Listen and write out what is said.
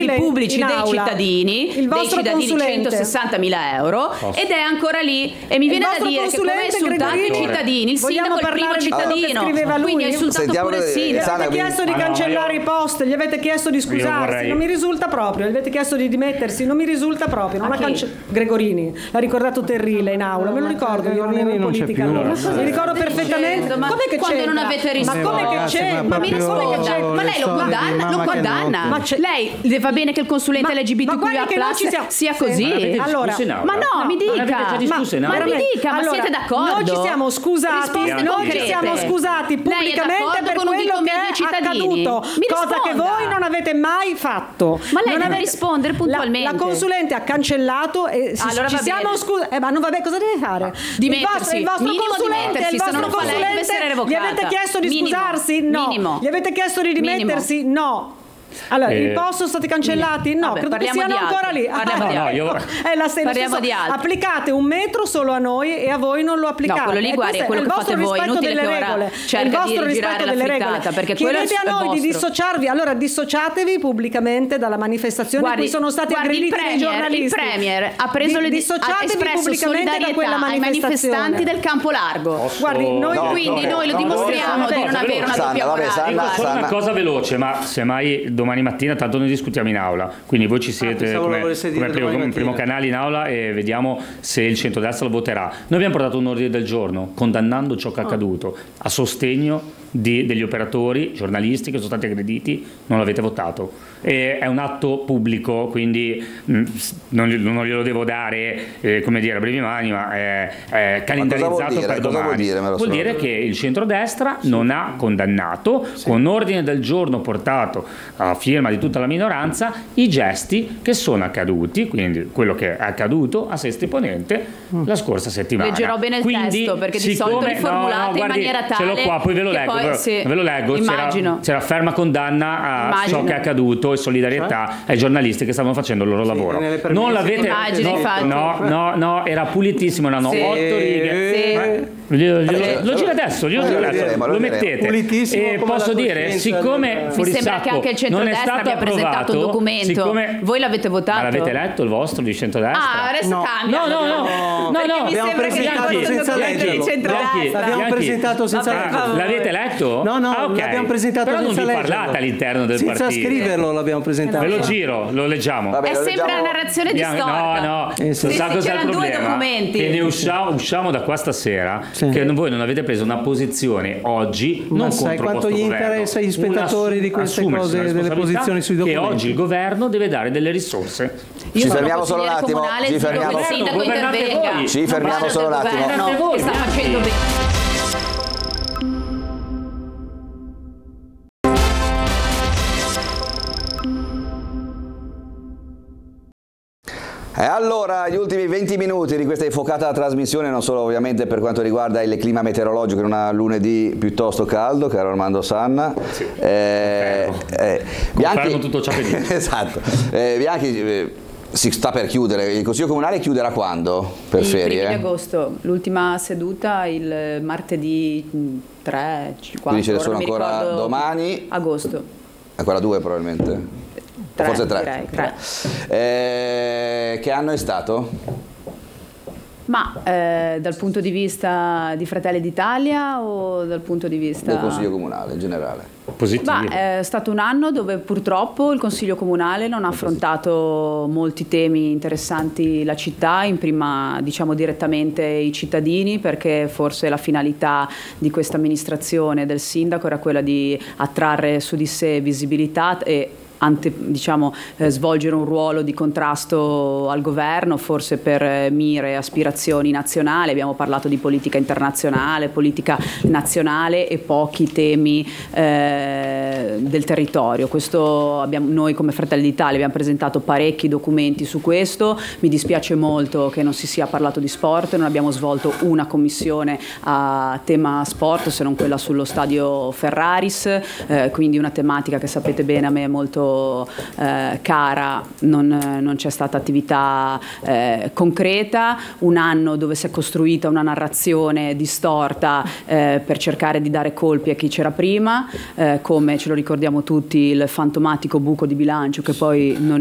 pubblici dei cittadini, il vostro consulente, 160.000 euro, ed è ancora lì, e mi viene da dire che come ha insultato i cittadini, il sindaco è il primo cittadino, quindi ha insultato pure il sindaco. Avete chiesto di cancellare i post, gli avete chiesto di scusarsi, non mi risulta proprio, gli avete chiesto di dimettersi, non mi risulta proprio, non Gregorini l'ha ricordato Terrile in aula, me lo ricordo, io non ero in politica allora, mi ricordo perfettamente. Ma come che quando non avete risposto? Ma come che c'è? Ma mi risponda, ma lei lo condanna? Ma lei le va bene che il consulente LGBTQIA+ sia così? Allora, ma no, mi dica, ma siete d'accordo? Noi ci siamo scusati pubblicamente per quello che è accaduto, cosa che voi non avete mai fatto. Ma lei deve rispondere puntualmente. La consulente ha cancellato e allora ci siamo scusati. Ma non vabbè, cosa deve fare? Dimettersi. Il vostro consulente gli avete chiesto di scusarsi? No. Gli avete chiesto di dimettersi? No. Allora, i post sono stati cancellati? No, credo che siano ancora lì. È la stessa. Applicate un metro solo a noi e a voi non lo applicate. No, quello lì, guardi, è quello che fate voi, inutile che ora cerca di rigirare la frittata, perché quello è il chiedete a noi di dissociarvi, allora dissociatevi pubblicamente dalla manifestazione in cui sono stati aggrediti dei giornalisti. Il Premier ha preso ha espresso solidarietà ai manifestanti del Campo Largo. Guardi, noi lo dimostriamo di non avere una doppia morale. Solo una cosa veloce, ma semmai domani mattina tanto noi discutiamo in aula, quindi voi ci siete come primo canale in aula e vediamo se il centrodestra lo voterà. Noi abbiamo portato un ordine del giorno condannando ciò che è accaduto a sostegno degli operatori giornalisti che sono stati aggrediti, non l'avete votato. È un atto pubblico, quindi non glielo devo dare come dire a brevi mani, ma è calendarizzato per domani. Vuol dire che il centrodestra non ha condannato con ordine del giorno portato a firma di tutta la minoranza i gesti che sono accaduti, quindi quello che è accaduto a Sesto Ponente la scorsa settimana. Leggerò bene il testo, perché di solito riformulate in maniera tale. Ce l'ho qua, poi ve lo leggo. Ve lo leggo. C'era ferma condanna a ciò che è accaduto e solidarietà ai giornalisti che stavano facendo il loro lavoro. Non l'avete. No, era pulitissimo, erano 8 righe. Lo gira adesso, lo mettete. E posso dire, siccome mi sembra che anche il centrodestra abbia presentato un documento, voi l'avete votato? Ma l'avete letto il vostro di centrodestra? Adesso cambia. No, abbiamo presentato senza leggerlo. L'abbiamo presentato senza leggerlo. L'avete letto? No, l'abbiamo presentato però senza leggerlo. Non vi parlate all'interno del partito. Senza scriverlo l'abbiamo presentato. Ve lo giro, lo leggiamo. Vabbè, è sempre una narrazione distorta. No. Sa cos'è il problema? Che ne usciamo da qua stasera che voi non avete preso una posizione oggi non contro il vostro quanto gli interessa agli spettatori di queste cose, delle posizioni sui documenti. Che oggi il governo deve dare delle risorse. Ci fermiamo solo un attimo. Ci fermiamo solo un attimo. Che sta facendo bene. E allora, gli ultimi 20 minuti di questa infocata trasmissione, non solo ovviamente per quanto riguarda il clima meteorologico in una lunedì piuttosto caldo, caro Armando Sanna. Sì, Bianchi, tutto ciò che dice. Esatto. Bianchi si sta per chiudere, il Consiglio Comunale chiuderà quando? Per ferie? Il 1 di agosto, l'ultima seduta il martedì 3, 4. Quindi ce ne sono ancora domani? Agosto. Ancora 2 probabilmente? 3, forse 3. Che anno è stato? Ma dal punto di vista di Fratelli d'Italia o dal punto di vista del Consiglio Comunale in generale? Positivo. È stato un anno dove purtroppo il Consiglio Comunale non ha affrontato molti temi interessanti la città, in prima diciamo direttamente i cittadini, perché forse la finalità di questa amministrazione del sindaco era quella di attrarre su di sé visibilità e svolgere un ruolo di contrasto al governo, forse per mire e aspirazioni nazionali. Abbiamo parlato di politica internazionale, politica nazionale e pochi temi del territorio. Noi come Fratelli d'Italia abbiamo presentato parecchi documenti su questo. Mi dispiace molto che non si sia parlato di sport, non abbiamo svolto una commissione a tema sport se non quella sullo stadio Ferraris, quindi una tematica che sapete bene a me è molto molto cara, non c'è stata attività concreta, un anno dove si è costruita una narrazione distorta per cercare di dare colpi a chi c'era prima, come ce lo ricordiamo tutti, il fantomatico buco di bilancio che poi non